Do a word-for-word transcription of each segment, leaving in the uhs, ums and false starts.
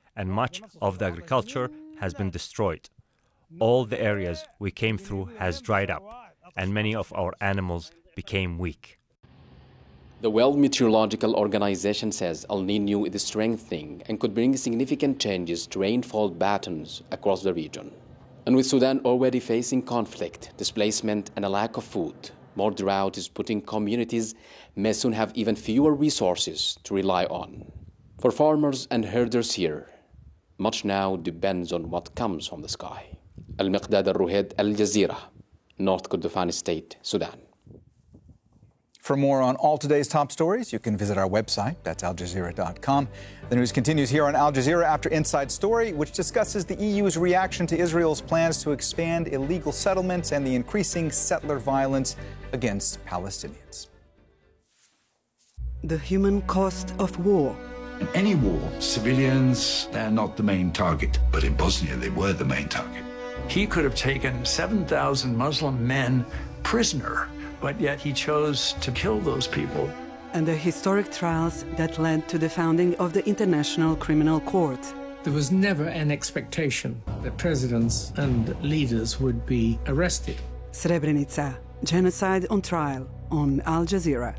and much of the agriculture has been destroyed. All the areas we came through has dried up, and many of our animals became weak. The World Meteorological Organization says El Niño is strengthening and could bring significant changes to rainfall patterns across the region. And with Sudan already facing conflict, displacement, and a lack of food, more drought is putting communities may soon have even fewer resources to rely on. For farmers and herders here, much now depends on what comes from the sky. Al-Miqdad Al-Ruhayd, Al Jazeera, North Kordofan State, Sudan. For more on all today's top stories, you can visit our website. That's al jazeera dot com. The news continues here on Al Jazeera after Inside Story, which discusses the E U's reaction to Israel's plans to expand illegal settlements and the increasing settler violence against Palestinians. The human cost of war. In any war, civilians, they're not the main target. But in Bosnia, they were the main target. He could have taken seven thousand Muslim men prisoner, but yet he chose to kill those people. And the historic trials that led to the founding of the International Criminal Court. There was never an expectation that presidents and leaders would be arrested. Srebrenica, genocide on trial on Al Jazeera.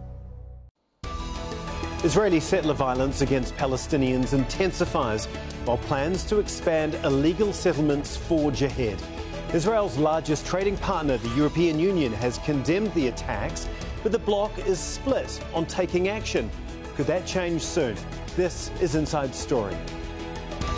Israeli settler violence against Palestinians intensifies while plans to expand illegal settlements forge ahead. Israel's largest trading partner, the European Union, has condemned the attacks, but the bloc is split on taking action. Could that change soon? This is Inside Story.